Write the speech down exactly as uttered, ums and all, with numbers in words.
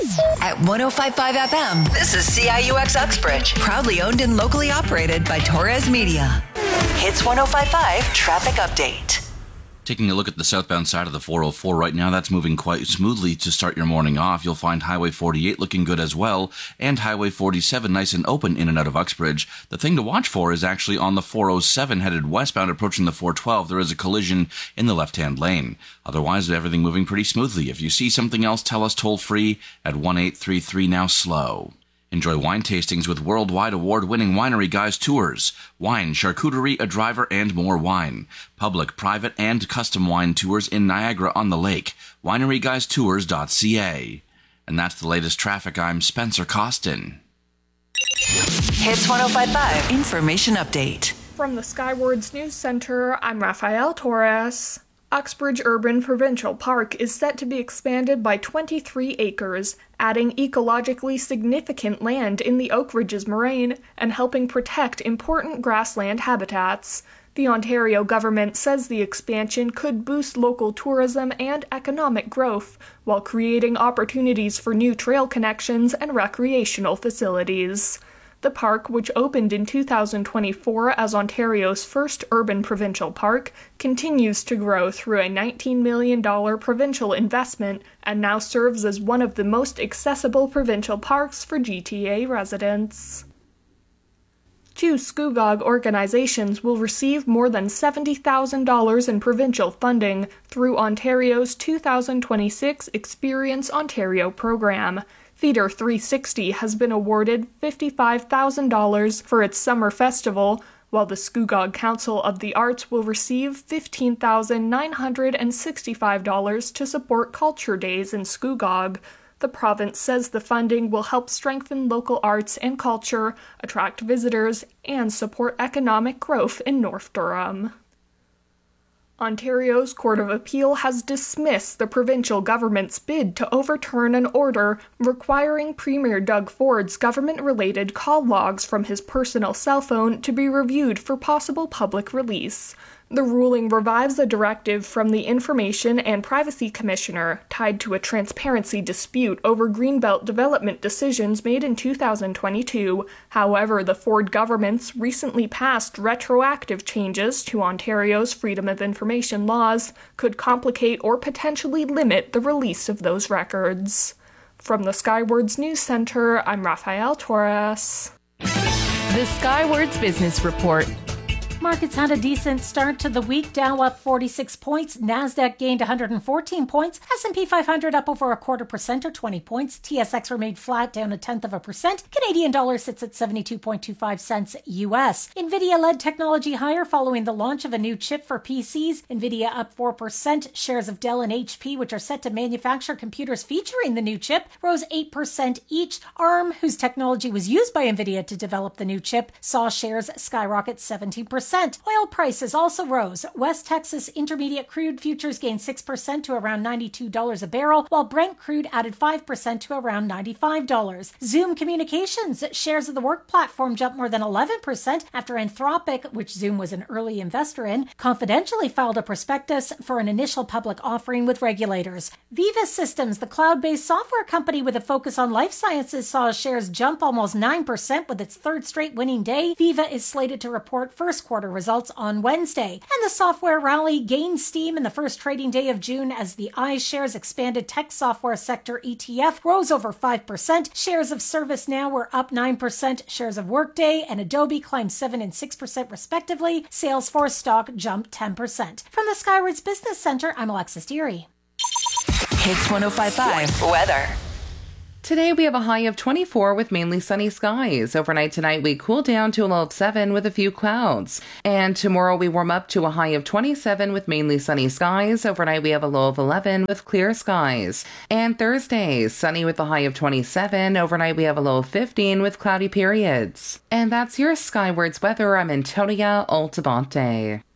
At one oh five point five F M, this is C I U X Uxbridge, proudly owned and locally operated by Torres Media. Hits one oh five point five Traffic Update. Taking a look at the southbound side of the four oh four right now, that's moving quite smoothly to start your morning off. You'll find Highway forty-eight looking good as well, and Highway forty-seven nice and open in and out of Uxbridge. The thing to watch for is actually on the four oh seven headed westbound approaching the four twelve. There is a collision in the left-hand lane. Otherwise, everything moving pretty smoothly. If you see something else, tell us toll-free at one eight three three now slow. Enjoy wine tastings with worldwide award-winning Winery Guys tours. Wine, charcuterie, a driver, and more wine. Public, private, and custom wine tours in Niagara-on-the-Lake. winery guys tours dot c a. And that's the latest traffic. I'm Spencer Costin. Hits one oh five point five Information Update. From the Skywards News Center, I'm Rafael Torres. Uxbridge Urban Provincial Park is set to be expanded by twenty-three acres, adding ecologically significant land in the Oak Ridges Moraine and helping protect important grassland habitats. The Ontario government says the expansion could boost local tourism and economic growth, while creating opportunities for new trail connections and recreational facilities. The park, which opened in two thousand twenty-four as Ontario's first urban provincial park, continues to grow through a nineteen million dollars provincial investment and now serves as one of the most accessible provincial parks for G T A residents. Two Scugog organizations will receive more than seventy thousand dollars in provincial funding through Ontario's two thousand twenty-six Experience Ontario program. Theatre three sixty has been awarded fifty-five thousand dollars for its summer festival, while the Scugog Council of the Arts will receive fifteen thousand nine hundred sixty-five dollars to support Culture Days in Scugog. The province says the funding will help strengthen local arts and culture, attract visitors, and support economic growth in North Durham. Ontario's Court of Appeal has dismissed the provincial government's bid to overturn an order requiring Premier Doug Ford's government-related call logs from his personal cell phone to be reviewed for possible public release. The ruling revives a directive from the Information and Privacy Commissioner tied to a transparency dispute over Greenbelt development decisions made in two thousand twenty-two. However, the Ford government's recently passed retroactive changes to Ontario's Freedom of Information laws could complicate or potentially limit the release of those records. From the Skywards News Center, I'm Rafael Torres. The Skywards Business Report. Markets had a decent start to the week. Dow up forty-six points. NASDAQ gained one hundred fourteen points. S and P five hundred up over a quarter percent or twenty points. T S X remained flat, down a tenth of a percent. Canadian dollar sits at seventy-two point two five cents U S. Nvidia led technology higher following the launch of a new chip for P Cs. Nvidia up four percent. Shares of Dell and H P, which are set to manufacture computers featuring the new chip, rose eight percent each. ARM, whose technology was used by Nvidia to develop the new chip, saw shares skyrocket seventeen percent. Oil prices also rose. West Texas Intermediate crude futures gained six percent to around ninety-two dollars a barrel, while Brent crude added five percent to around ninety-five dollars. Zoom Communications shares of the work platform jumped more than eleven percent after Anthropic, which Zoom was an early investor in, confidentially filed a prospectus for an initial public offering with regulators. Veeva Systems, the cloud-based software company with a focus on life sciences, saw shares jump almost nine percent with its third straight winning day. Veeva is slated to report first quarter results on Wednesday. And the software rally gained steam in the first trading day of June as the iShares Expanded Tech Software Sector E T F rose over five percent. Shares of ServiceNow were up nine percent. Shares of Workday and Adobe climbed seven and six percent respectively. Salesforce stock jumped ten percent. From the Skywards Business Center, I'm Alexis Deary. Hits one oh five point five Weather. Today we have a high of twenty-four with mainly sunny skies. Overnight tonight we cool down to a low of seven with a few clouds. And tomorrow we warm up to a high of twenty-seven with mainly sunny skies. Overnight we have a low of eleven with clear skies. And Thursday, sunny with a high of twenty-seven. Overnight we have a low of fifteen with cloudy periods. And that's your Skywards weather. I'm Antonia Altabante.